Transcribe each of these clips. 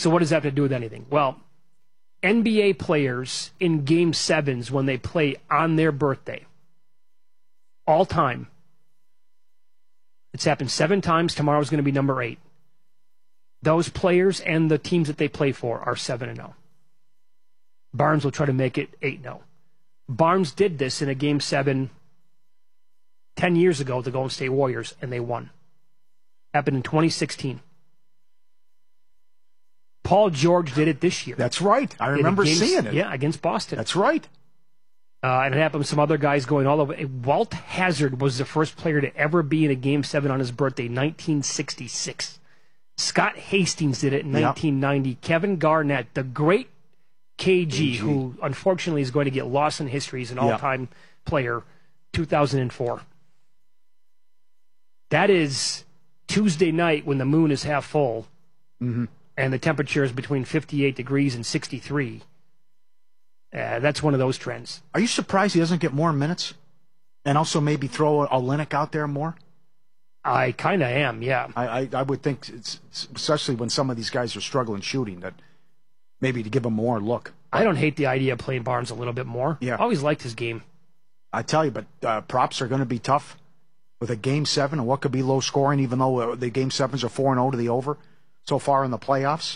So what does that have to do with anything? Well, NBA players in Game 7s when they play on their birthday, all time, it's happened 7 times. Tomorrow's going to be number 8. Those players and the teams that they play for are 7-0. Barnes will try to make it 8-0. Barnes did this in a Game 7 10 years ago with the Golden State Warriors, and they won. Happened in 2016. Paul George did it this year. That's right. I remember seeing it. Yeah, against Boston. That's right. And it happened with some other guys going all over. Walt Hazzard was the first player to ever be in a Game 7 on his birthday, 1966. Scott Hastings did it in 1990. Kevin Garnett, the great KG, who unfortunately is going to get lost in history as an all-time player, 2004. That is Tuesday night when the moon is half full and the temperature is between 58 degrees and 63. That's one of those trends. Are you surprised he doesn't get more minutes? And also maybe throw Olynyk out there more? I kind of am, yeah. I would think, especially when some of these guys are struggling shooting, that maybe to give him more look. I don't hate the idea of playing Barnes a little bit more. Yeah. Always liked his game. I tell you, but props are going to be tough with a Game 7 and what could be low scoring, even though the Game 7s are 4-0 to the over so far in the playoffs.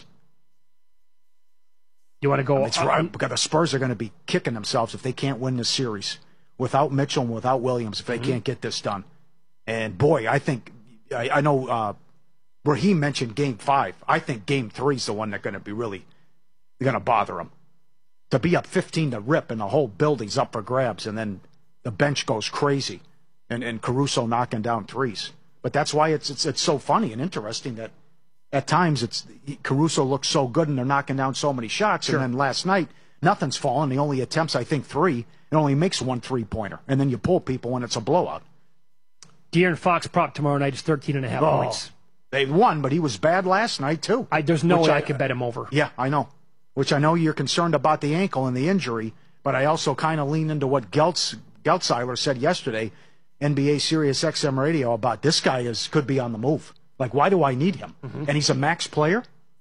You want to go? It's right, because the Spurs are going to be kicking themselves if they can't win this series without Mitchell and without Williams, if they can't get this done. And boy, I think I know Raheem mentioned Game 5. I think Game 3 is the one that's going to be really going to bother them. To be up 15 to rip and the whole building's up for grabs, and then the bench goes crazy, and Caruso knocking down threes. But that's why it's so funny and interesting that at times Caruso looks so good and they're knocking down so many shots, and then last night nothing's fallen. He only attempts, I think, 3 and only makes 1 3-pointer, and then you pull people when it's a blowout. De'Aaron Fox prop tomorrow night is 13.5 points. They won, but he was bad last night too. There's no way I could bet him over. Yeah, I know. Which I know you're concerned about the ankle and the injury, but I also kind of lean into what Geltzeiler said yesterday, NBA Sirius XM Radio, about this guy could be on the move. Like, why do I need him? And he's a max player.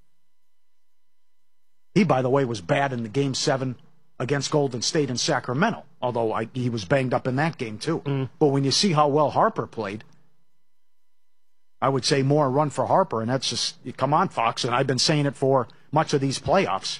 He, by the way, was bad in the Game 7 against Golden State in Sacramento, although he was banged up in that game too. But when you see how well Harper played, I would say more run for Harper, and that's just, come on, Fox, and I've been saying it for much of these playoffs.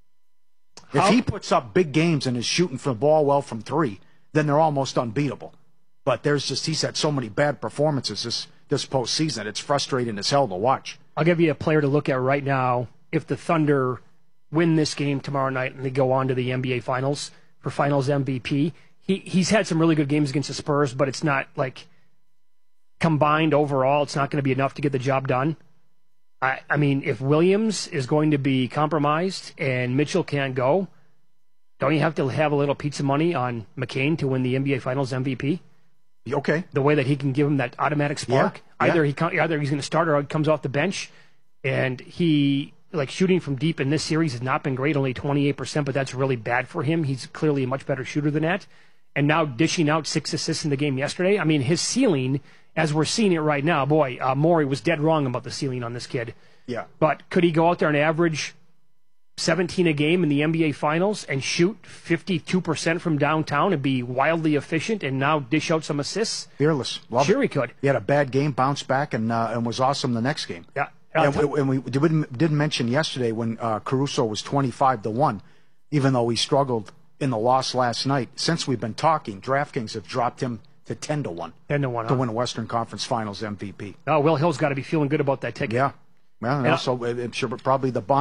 If he puts up big games and is shooting the ball well from 3, then they're almost unbeatable. But he's had so many bad performances this postseason. It's frustrating as hell to watch. I'll give you a player to look at right now. If the Thunder win this game tomorrow night and they go on to the NBA Finals for Finals MVP, he's had some really good games against the Spurs, but it's not like combined overall, it's not going to be enough to get the job done. I mean, if Williams is going to be compromised and Mitchell can't go, don't you have to have a little pizza money on McCain to win the NBA Finals MVP? Okay. The way that he can give him that automatic spark. Yeah. Either he's going to start or he comes off the bench. And shooting from deep in this series has not been great, only 28%, but that's really bad for him. He's clearly a much better shooter than that. And now dishing out 6 assists in the game yesterday. I mean, his ceiling, as we're seeing it right now, boy, Morey was dead wrong about the ceiling on this kid. Yeah. But could he go out there and average 17 a game in the NBA Finals and shoot 52% from downtown and be wildly efficient and now dish out some assists? Fearless. He could. He had a bad game, bounced back, and was awesome the next game. Yeah. And we didn't mention yesterday when Caruso was 25-1, even though he struggled in the loss last night. Since we've been talking, DraftKings have dropped him to 10-1. 10-1 to win a Western Conference Finals MVP. Oh, Will Hill's got to be feeling good about that ticket. Yeah. Well, and also, I'm sure probably the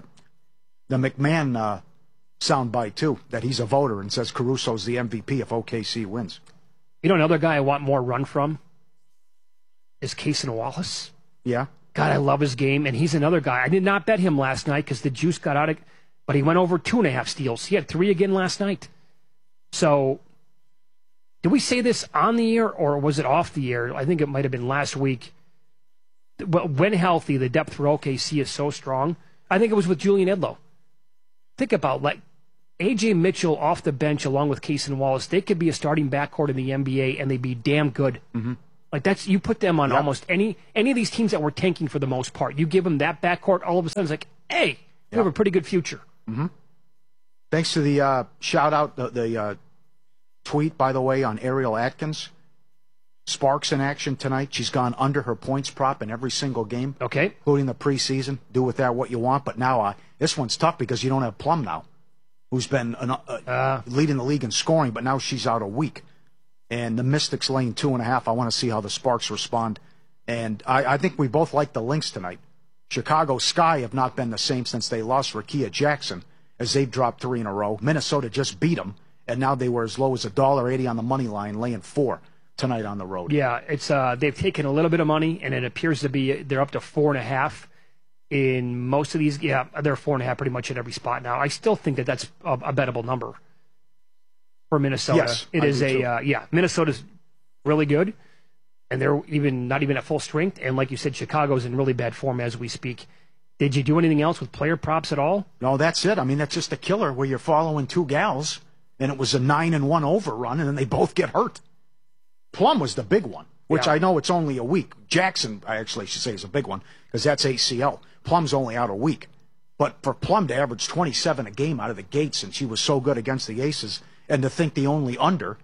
McMahon soundbite, too, that he's a voter and says Caruso's the MVP if OKC wins. You know, another guy I want more run from is Cason Wallace. Yeah. God, I love his game, and he's another guy. I did not bet him last night because the juice got out of, but he went over 2.5 steals. He had 3 again last night. So, did we say this on the air or was it off the air? I think it might have been last week. When healthy, the depth for OKC is so strong. I think it was with Julian Edlow. Think about, A.J. Mitchell off the bench along with Cason Wallace. They could be a starting backcourt in the NBA, and they'd be damn good. Mm-hmm. You put them on almost any of these teams that were tanking for the most part. You give them that backcourt, all of a sudden it's like, hey, we have a pretty good future. Thanks to the shout-out, the tweet, by the way, on Ariel Atkins. Sparks in action tonight. She's gone under her points prop in every single game, Okay. including the preseason. Do with that what you want. But now this one's tough because you don't have Plum now, who's been leading the league in scoring, but now she's out a week. And the Mystics laying 2.5. I want to see how the Sparks respond. And I think we both like the Lynx tonight. Chicago Sky have not been the same since they lost Rakia Jackson, as they've dropped 3 in a row. Minnesota just beat them, and now they were as low as $1.80 on the money line, laying 4 tonight on the road. Yeah, it's they've taken a little bit of money, and it appears to be they're up to 4.5 in most of these. Yeah, they're 4.5 pretty much at every spot now. I still think that that's a bettable number for Minnesota. Yes, it I is do too. Minnesota's really good, and they're not even at full strength. And like you said, Chicago's in really bad form as we speak. Did you do anything else with player props at all? No, that's it. I mean, that's just a killer where you're following 2 gals, and it was a 9-1 overrun, and then they both get hurt. Plum was the big one, which I know it's only a week. Jackson, I actually should say, is a big one because that's ACL. Plum's only out a week. But for Plum to average 27 a game out of the gates, and she was so good against the Aces, and to think the only under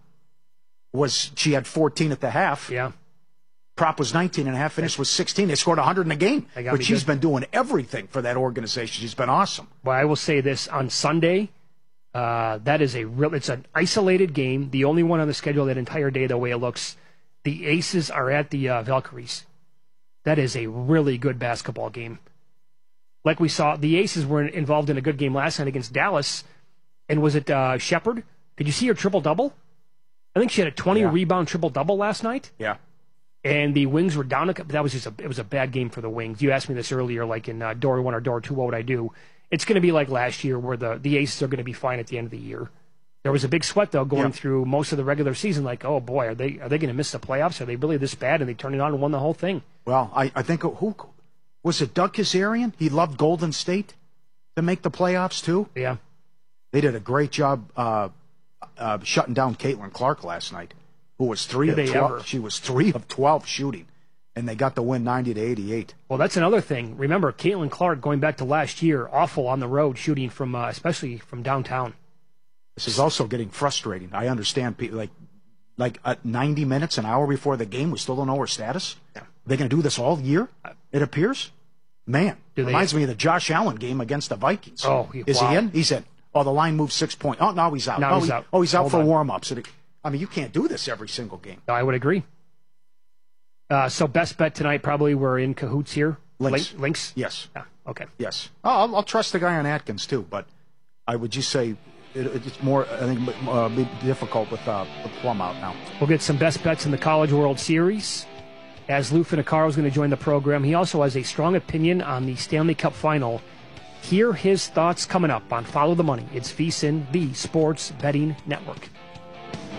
was she had 14 at the half. Yeah. Prop was 19.5, finish was 16. They scored 100 in a game. But she's been doing everything for that organization. She's been awesome. Well, I will say this on Sunday. That is it's an isolated game, the only one on the schedule that entire day, the way it looks. The Aces are at the Valkyries. That is a really good basketball game. Like we saw, the Aces were involved in a good game last night against Dallas. And was it Shepard? Did you see her triple-double? I think she had a 20-rebound triple-double last night. Yeah. And the Wings were down. That was it was a bad game for the Wings. You asked me this earlier, like in Door 1 or Door 2, what would I do? It's going to be like last year where the Aces are going to be fine at the end of the year. There was a big sweat, though, going through most of the regular season. Like, oh, boy, are they going to miss the playoffs? Are they really this bad? And they turned it on and won the whole thing. Well, I think, who was it, Doug Kazarian? He loved Golden State to make the playoffs, too? Yeah. They did a great job shutting down Caitlin Clark last night, who was 3 of 12. Ever? She was 3 of 12 shooting. And they got the win 90-88. Well, that's another thing. Remember, Caitlin Clark, going back to last year, awful on the road shooting from, especially from downtown. This is also getting frustrating. I understand people like at 90 minutes, an hour before the game, we still don't know her status. Yeah. They're going to do this all year. It appears. Man, reminds me of the Josh Allen game against the Vikings. Oh, is he in? He's in. Oh, the line moved 6 points. Oh, now he's out. Now he's out. Oh, he's out for warm-ups. I mean, you can't do this every single game. No, I would agree. So best bet tonight, probably we're in cahoots here. Lynx? Yes. Yeah, okay. Yes. Oh, I'll trust the guy on Atkins, too, but I would just say it's more, I think, difficult with Plum out now. We'll get some best bets in the College World Series. As Lou Finocchiaro is going to join the program, he also has a strong opinion on the Stanley Cup Final. Hear his thoughts coming up on Follow the Money. It's VSiN, the Sports Betting Network.